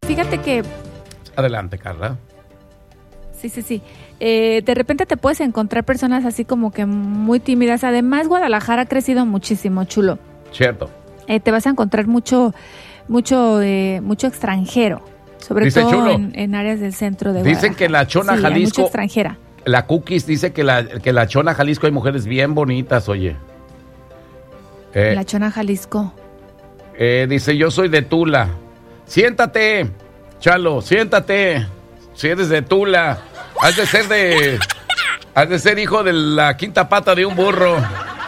fíjate que... Adelante, Carla. Sí. De repente te puedes encontrar personas así como que muy tímidas. Además, Guadalajara ha crecido muchísimo, Chulo. Cierto. Te vas a encontrar mucho extranjero, sobre Dice todo Chulo, en áreas del centro de Guadalajara. Dicen que la Chona sí, Jalisco... hay mucha extranjera. La Cookies dice que la Chona Jalisco hay mujeres bien bonitas, oye. La Chona Jalisco. Dice, yo soy de Tula. Siéntate, Chalo, siéntate. Si eres de Tula, has de ser hijo de la quinta pata de un burro.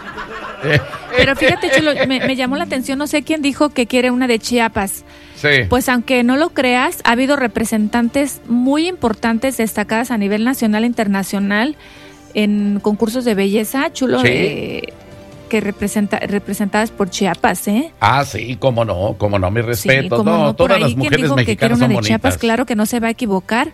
Pero fíjate, Chulo, me llamó la atención, no sé quién dijo que quiere una de Chiapas. Sí. Pues aunque no lo creas, ha habido representantes muy importantes, destacadas a nivel nacional e internacional en concursos de belleza, Chulo, sí. Que representadas por Chiapas, ¿eh? Ah, sí, cómo no, mis respetos. Sí, no, todas las mujeres mexicanas son bonitas. Chiapas, claro que no se va a equivocar.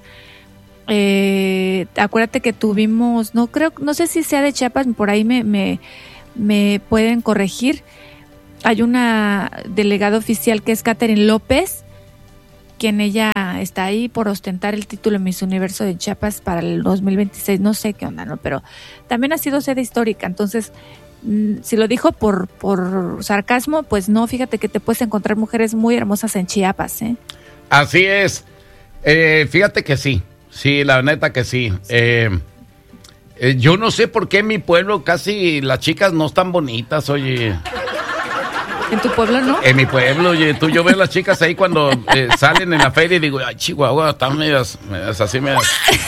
Acuérdate que tuvimos, no sé si sea de Chiapas, por ahí me pueden corregir. Hay una delegada oficial que es Catherine López, quien ella está ahí por ostentar el título Miss Universo de Chiapas para el 2026, no sé qué onda, ¿no? Pero también ha sido sede histórica, entonces, si lo dijo por sarcasmo, pues no, fíjate que te puedes encontrar mujeres muy hermosas en Chiapas, ¿eh? Así es, fíjate que sí, la neta que sí. Yo no sé por qué en mi pueblo casi las chicas no están bonitas, oye. ¿En tu pueblo no? En mi pueblo, oye, yo veo a las chicas ahí cuando salen en la feria y digo, ay, Chihuahua, están medias así, medias...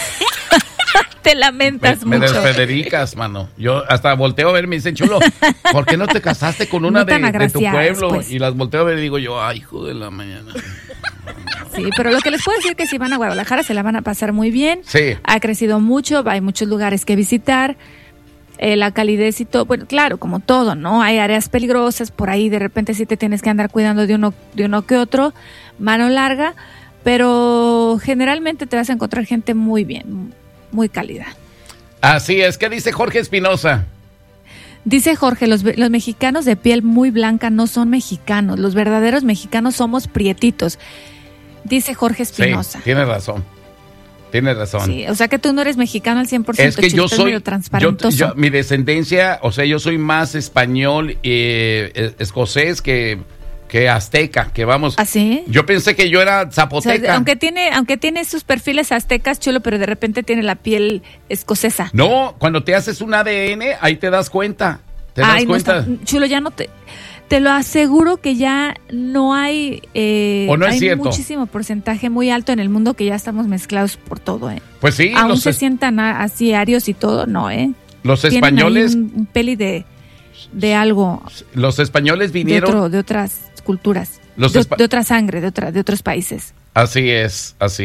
Te lamentas mucho. Me desfedericas, mano. Yo hasta volteo a ver, me dicen, Chulo, ¿por qué no te casaste con una de tu pueblo? Pues. Y las volteo a ver y digo yo, ay, hijo de la mañana. Sí, pero lo que les puedo decir es que si van a Guadalajara se la van a pasar muy bien. Sí. Ha crecido mucho, hay muchos lugares que visitar. La calidez y todo, bueno, claro, como todo, ¿no? Hay áreas peligrosas, por ahí de repente sí te tienes que andar cuidando de uno que otro, mano larga, pero generalmente te vas a encontrar gente muy bien, muy cálida. Así es, ¿qué dice Jorge Espinosa? Dice Jorge, los mexicanos de piel muy blanca no son mexicanos, los verdaderos mexicanos somos prietitos, dice Jorge Espinosa. Sí, tienes razón. Tienes razón. Sí, o sea que tú no eres mexicano al 100%. Es que yo soy medio transparentoso. mi descendencia, o sea, yo soy más español escocés que azteca, que vamos. ¿Ah, sí? Yo pensé que yo era zapoteca. O sea, aunque tiene sus perfiles aztecas, Chulo, pero de repente tiene la piel escocesa. No, cuando te haces un ADN, ahí te das cuenta. No, Chulo, ya no te lo aseguro que ya no hay... ¿O no es hay cierto? Muchísimo porcentaje muy alto en el mundo que ya estamos mezclados por todo, ¿eh? Pues sí. Aún se sientan así arios y todo, no, ¿eh? Los españoles... Tienen ahí un peli de algo... Los españoles vinieron... De otras culturas, de otra sangre, de otros países. Así es, así